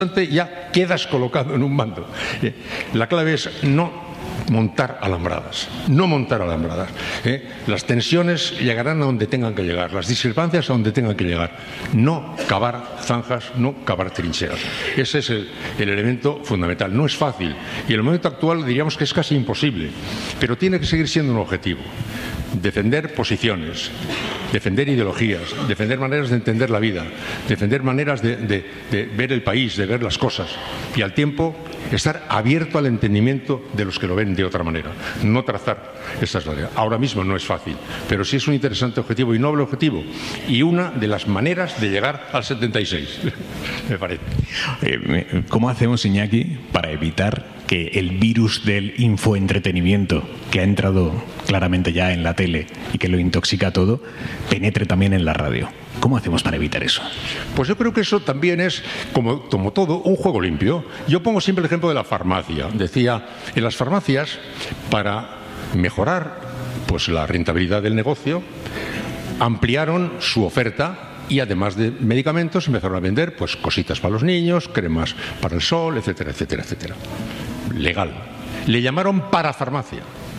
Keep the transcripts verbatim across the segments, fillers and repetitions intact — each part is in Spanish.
ya quedas colocado en un bando. Eh, la clave es no montar alambradas, no montar alambradas. ¿eh? Las tensiones llegarán a donde tengan que llegar, las discrepancias a donde tengan que llegar. No cavar zanjas, no cavar trincheras. Ese es el, el elemento fundamental. No es fácil y en el momento actual diríamos que es casi imposible, pero tiene que seguir siendo un objetivo. Defender posiciones, defender ideologías, defender maneras de entender la vida, defender maneras de, de, de ver el país, de ver las cosas y al tiempo estar abierto al entendimiento de los que lo ven de otra manera, no trazar estas maneras. Ahora mismo no es fácil, pero sí es un interesante objetivo y noble objetivo y una de las maneras de llegar al setenta y seis, me parece. Eh, ¿Cómo hacemos, Iñaki, para evitar que el virus del infoentretenimiento, que ha entrado claramente ya en la tele y que lo intoxica todo, penetre también en la radio? ¿Cómo hacemos para evitar eso? Pues yo creo que eso también es, como, como todo, un juego limpio. Yo pongo siempre el ejemplo de la farmacia. Decía, en las farmacias, para mejorar pues, la rentabilidad del negocio, ampliaron su oferta y además de medicamentos empezaron a vender pues, cositas para los niños, cremas para el sol, etcétera, etcétera, etcétera. Legal. Le llamaron parafarmacia.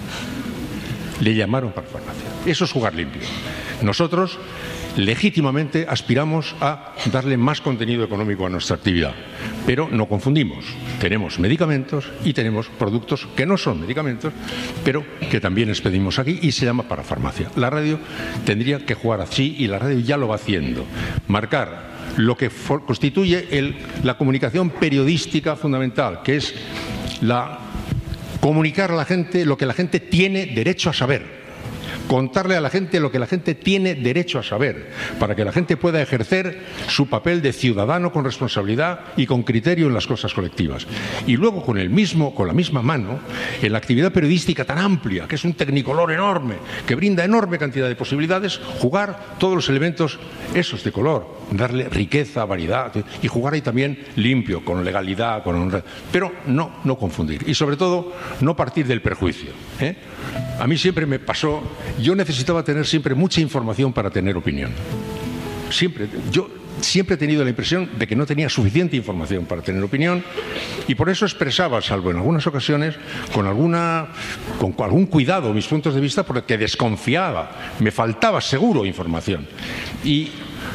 Le llamaron parafarmacia. Eso es jugar limpio. Nosotros legítimamente aspiramos a darle más contenido económico a nuestra actividad, pero no confundimos. Tenemos medicamentos y tenemos productos que no son medicamentos, pero que también expedimos aquí y se llama parafarmacia. La radio tendría que jugar así y la radio ya lo va haciendo. Marcar lo que constituye el, la comunicación periodística fundamental, que es la comunicar a la gente lo que la gente tiene derecho a saber. Contarle a la gente lo que la gente tiene derecho a saber, para que la gente pueda ejercer su papel de ciudadano con responsabilidad y con criterio en las cosas colectivas. Y luego con el mismo, con la misma mano, en la actividad periodística tan amplia, que es un tecnicolor enorme, que brinda enorme cantidad de posibilidades, jugar todos los elementos esos de color, darle riqueza, variedad, y jugar ahí también limpio, con legalidad, con honra, pero no, no confundir. Y sobre todo, no partir del prejuicio. ¿eh? A mí siempre me pasó, yo necesitaba tener siempre mucha información para tener opinión. Siempre, yo siempre he tenido la impresión de que no tenía suficiente información para tener opinión y por eso expresaba, salvo en algunas ocasiones, con, alguna, con algún cuidado mis puntos de vista porque desconfiaba, me faltaba seguro información. Y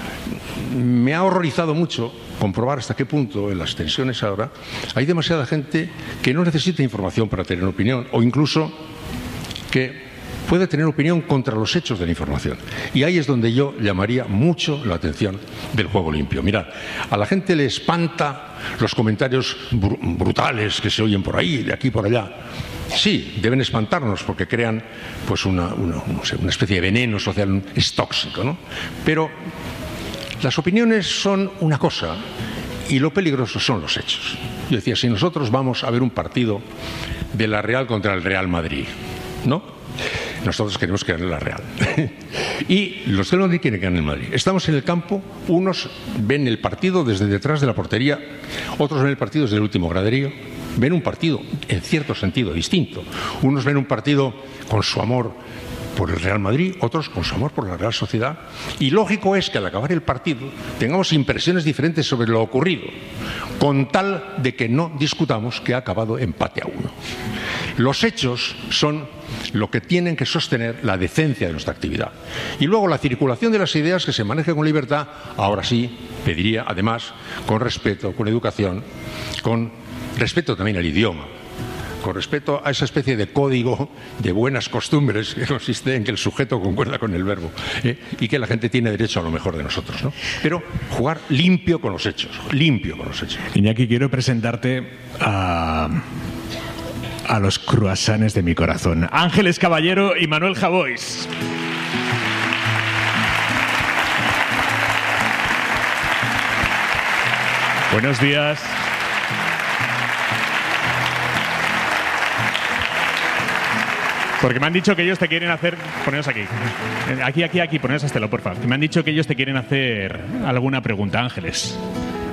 me ha horrorizado mucho comprobar hasta qué punto en las tensiones ahora hay demasiada gente que no necesita información para tener opinión o incluso que puede tener opinión contra los hechos de la información. Y ahí es donde yo llamaría mucho la atención del juego limpio. Mirad, a la gente le espanta los comentarios br- brutales que se oyen por ahí, de aquí por allá. Sí, deben espantarnos porque crean pues una, una, no sé, una especie de veneno social, es tóxico, ¿no? Pero las opiniones son una cosa y lo peligroso son los hechos. Yo decía, si nosotros vamos a ver un partido de la Real contra el Real Madrid, ¿no? Nosotros queremos que gane la Real. Y los del Madrid quieren que gane el Madrid. Estamos en el campo, unos ven el partido desde detrás de la portería, otros ven el partido desde el último graderío. Ven un partido, en cierto sentido, distinto. Unos ven un partido con su amor por el Real Madrid, otros con su amor por la Real Sociedad. Y lógico es que al acabar el partido tengamos impresiones diferentes sobre lo ocurrido, con tal de que no discutamos que ha acabado empate a uno. Los hechos son lo que tienen que sostener la decencia de nuestra actividad. Y luego la circulación de las ideas que se maneje con libertad, ahora sí, pediría además, con respeto, con educación, con respeto también al idioma, con respeto a esa especie de código de buenas costumbres que consiste en que el sujeto concuerda con el verbo ¿eh? y que la gente tiene derecho a lo mejor de nosotros, ¿no? Pero jugar limpio con los hechos, limpio con los hechos. Iñaki, quiero presentarte a, a los cruasanes de mi corazón. Ángeles Caballero y Manuel Javois. Buenos días. Porque me han dicho que ellos te quieren hacer... Poneos aquí. Aquí, aquí, aquí. Poneos a Estelo, por favor. Me han dicho que ellos te quieren hacer alguna pregunta, Ángeles.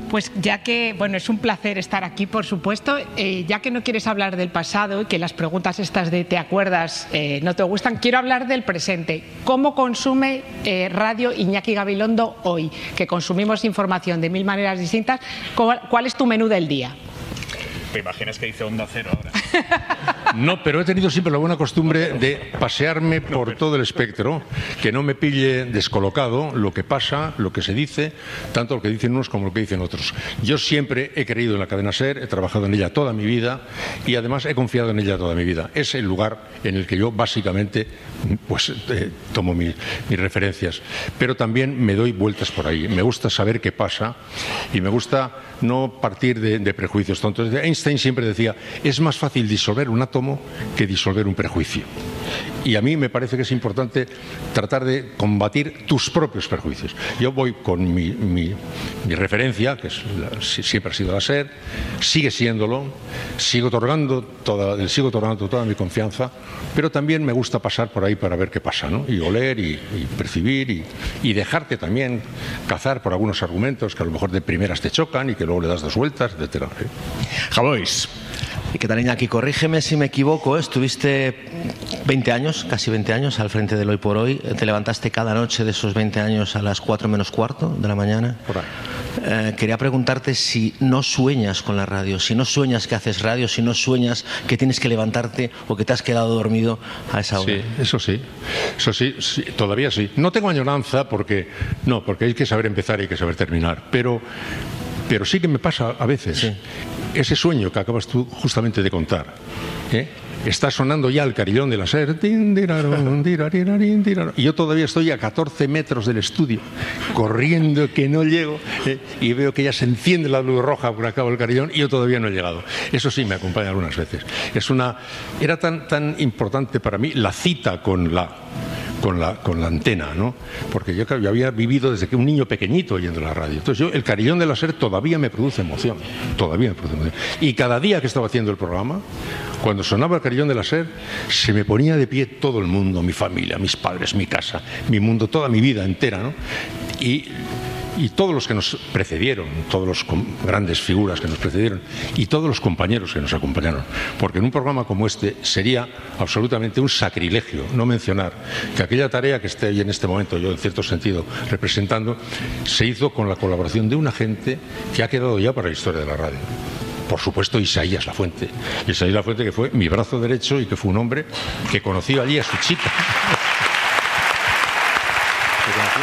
Pues ya que, bueno, es un placer estar aquí, por supuesto, eh, ya que no quieres hablar del pasado y que las preguntas estas de ¿te acuerdas? Eh, no te gustan, quiero hablar del presente. ¿Cómo consume eh, Radio Iñaki Gabilondo hoy? Que consumimos información de mil maneras distintas. ¿Cuál, cuál es tu menú del día? ¿Te imaginas que dice Onda Cero ahora? No, pero he tenido siempre la buena costumbre de pasearme por todo el espectro, que no me pille descolocado lo que pasa, lo que se dice, tanto lo que dicen unos como lo que dicen otros. Yo siempre he creído en la cadena SER, he trabajado en ella toda mi vida y además he confiado en ella toda mi vida. Es el lugar en el que yo básicamente pues eh, tomo mi, mis referencias, pero también me doy vueltas por ahí. Me gusta saber qué pasa y me gusta no partir de, de prejuicios tontos. Einstein siempre decía, es más fácil disolver un átomo que disolver un prejuicio. Y a mí me parece que es importante tratar de combatir tus propios prejuicios. Yo voy con mi, mi, mi referencia, que es la, siempre ha sido la SER, sigue siéndolo, sigo otorgando toda, sigo otorgando toda mi confianza, pero también me gusta pasar por ahí para ver qué pasa, ¿no? Y oler y, y percibir y, y dejarte también cazar por algunos argumentos que a lo mejor de primeras te chocan y que luego le das dos vueltas, etcétera. Javois. ¿Y qué tal, Iñaki? Corrígeme si me equivoco, ¿eh? Estuviste veinte años, casi veinte años, al frente del Hoy por Hoy. Te levantaste cada noche de esos veinte años a las cuatro menos cuarto de la mañana. Por ahí. Eh, quería preguntarte si no sueñas con la radio, si no sueñas que haces radio, si no sueñas que tienes que levantarte o que te has quedado dormido a esa hora. Sí, eso sí, eso sí, sí, todavía sí. No tengo añoranza porque, no, porque hay que saber empezar y hay que saber terminar, pero, pero sí que me pasa a veces. Sí. Ese sueño que acabas tú justamente de contar, ¿eh? Está sonando ya el carillón de la SER y yo todavía estoy a catorce metros del estudio corriendo que no llego, ¿eh? Y veo que ya se enciende la luz roja por acá el carillón y yo todavía no he llegado. Eso sí me acompaña algunas veces. Es una, era tan, tan importante para mí la cita con la Con la, con la antena, ¿no? Porque yo, claro, yo había vivido desde que un niño pequeñito oyendo la radio. Entonces yo, el carillón de la SER todavía me produce emoción, todavía me produce emoción. Y cada día que estaba haciendo el programa, cuando sonaba el carillón de la SER, se me ponía de pie todo el mundo, mi familia, mis padres, mi casa, mi mundo, toda mi vida entera, ¿no? Y Y todos los que nos precedieron, todos los grandes figuras que nos precedieron y todos los compañeros que nos acompañaron. Porque en un programa como este sería absolutamente un sacrilegio no mencionar que aquella tarea que estoy en este momento yo en cierto sentido representando se hizo con la colaboración de una gente que ha quedado ya para la historia de la radio. Por supuesto, Isaías Lafuente. Isaías Lafuente, que fue mi brazo derecho y que fue un hombre que conoció allí a su chica. Que conoció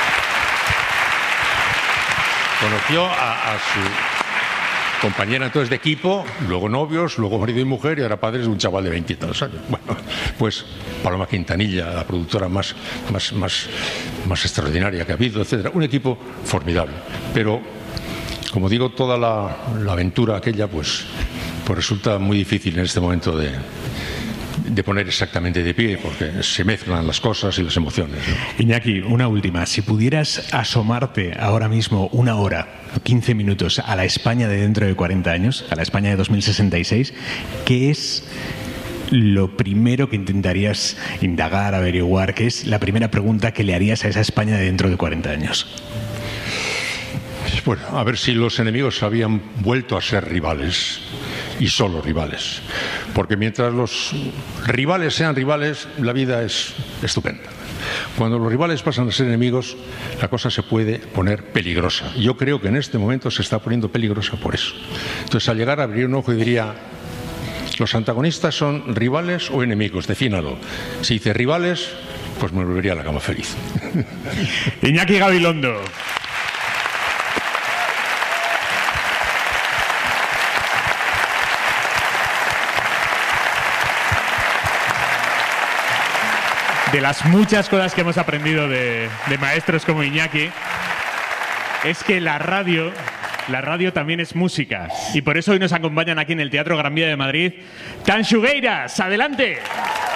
Conoció a, a su compañera entonces de equipo, luego novios, luego marido y mujer y ahora padres de un chaval de veintitantos años. Bueno, pues Paloma Quintanilla, la productora más, más, más, más extraordinaria que ha habido, etcétera. Un equipo formidable. Pero, como digo, toda la, la aventura aquella pues, pues resulta muy difícil en este momento de... de poner exactamente de pie, porque se mezclan las cosas y las emociones, ¿no? Iñaki, una última. Si pudieras asomarte ahora mismo una hora, quince minutos, a la España de dentro de cuarenta años, a la España de dos mil sesenta y seis, ¿qué es lo primero que intentarías indagar, averiguar? ¿Qué es la primera pregunta que le harías a esa España de dentro de cuarenta años? Bueno, a ver si los enemigos habían vuelto a ser rivales. Y solo rivales. Porque mientras los rivales sean rivales, la vida es estupenda. Cuando los rivales pasan a ser enemigos, la cosa se puede poner peligrosa. Yo creo que en este momento se está poniendo peligrosa por eso. Entonces, al llegar a abrir un ojo y diría, ¿los antagonistas son rivales o enemigos? Defínalo. Si dice rivales, pues me volvería a la cama feliz. Iñaki Gabilondo. De las muchas cosas que hemos aprendido de, de maestros como Iñaki, es que la radio, la radio también es música. Y por eso hoy nos acompañan aquí en el Teatro Gran Vía de Madrid, Tanxugueiras. ¡Adelante!